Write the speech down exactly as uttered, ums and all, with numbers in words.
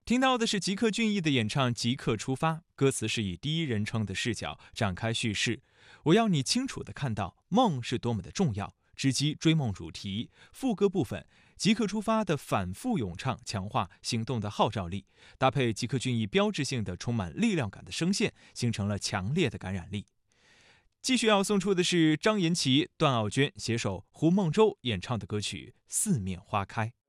听到的是吉克隽逸的演唱《即刻出发》，歌词是以第一人称的视角展开叙事。我要你清楚地看到梦是多么的重要，直击追梦主题。副歌部分，即刻出发的反复咏唱，强化行动的号召力，搭配吉克隽逸标志性的充满力量感的声线，形成了强烈的感染力。继续要送出的是张颜齐、段奥娟携手胡梦舟演唱的歌曲《四面花开》。